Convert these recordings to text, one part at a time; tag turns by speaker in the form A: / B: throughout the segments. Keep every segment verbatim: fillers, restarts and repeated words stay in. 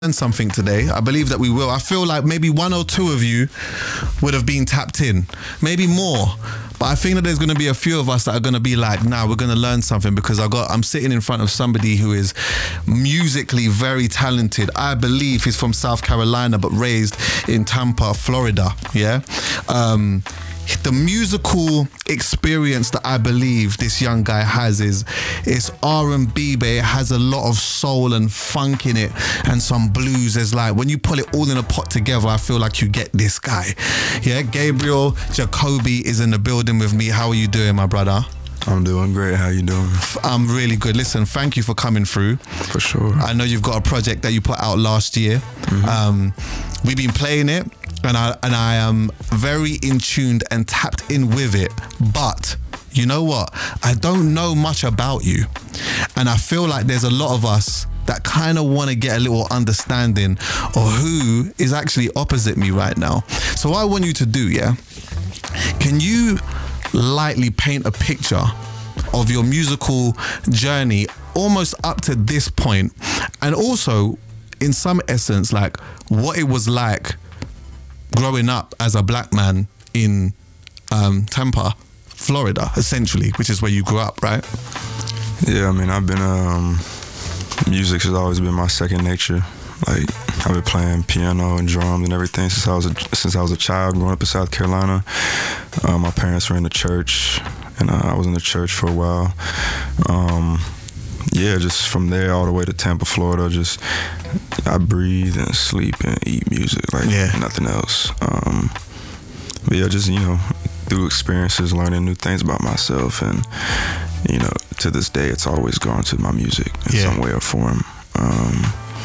A: learn something today. I believe that we will. I feel like maybe one or two of you would have been tapped in, maybe more. But I think that there's going to be a few of us that are going to be like, nah, we're going to learn something because I got, I'm sitting in front of somebody who is musically very talented. I believe he's from South Carolina, but raised in Tampa, Florida. Yeah. Um, the musical experience that I believe this young guy has is it's R and B, but it has a lot of soul and funk in it and some blues. It's like when you pull it all in a pot together, I feel like you get this guy. Yeah, Gabriel Jacoby is in the building with me. How are you doing, my brother?
B: I'm doing great. How you doing?
A: I'm really good. Listen, thank you for coming through.
B: For sure.
A: I know you've got a project that you put out last year. Mm-hmm. Um, we've been playing it. And I and I am very in tuned and tapped in with it. But you know what? I don't know much about you. And I feel like there's a lot of us that kind of want to get a little understanding of who is actually opposite me right now. So what I want you to do, yeah? Can you lightly paint a picture of your musical journey almost up to this point? And also, in some essence, like what it was like growing up as a black man in um, Tampa, Florida, essentially, which is where you grew up, right?
B: Yeah, I mean, I've been, um, music has always been my second nature. Like, I've been playing piano and drums and everything since I was a, since I was a child, growing up in South Carolina. Uh, my parents were in the church, and uh, I was in the church for a while. Um, yeah, just from there all the way to Tampa, Florida, just I breathe and sleep and eat music like yeah. nothing else. Um, but yeah, just, you know, through experiences, learning new things about myself. And, you know, to this day, it's always gone to my music in yeah. some way or form. Um,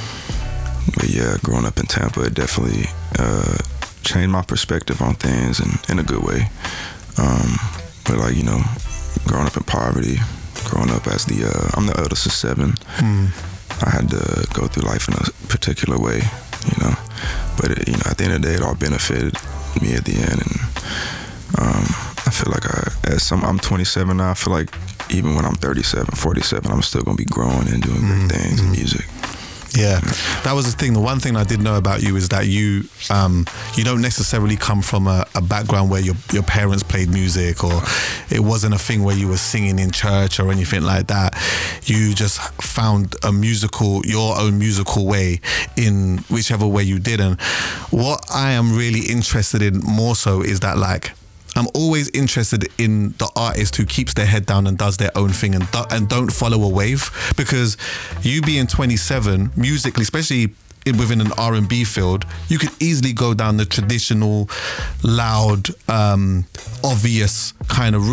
B: but yeah, growing up in Tampa, it definitely uh, changed my perspective on things in, in a good way. Um, but like, you know, growing up in poverty, growing up as the, uh, I'm the eldest of seven. Mm. I had to go through life in a particular way, you know. But, it, you know, at the end of the day, it all benefited me at the end. And um, I feel like I, as some, I'm twenty-seven now, I feel like even when I'm thirty-seven, forty-seven, I'm still going to be growing and doing great mm. things in music.
A: Yeah, that was the thing. The one thing I did know about you is that you um, you don't necessarily come from a, a background where your your parents played music, or it wasn't a thing where you were singing in church or anything like that. You just found a musical, your own musical way in whichever way you did. And what I am really interested in more so is that, like, I'm always interested in the artist who keeps their head down and does their own thing and do- and don't follow a wave. Because you being twenty-seven, musically, especially in, within an R and B field, you could easily go down the traditional, loud, um, obvious kind of route.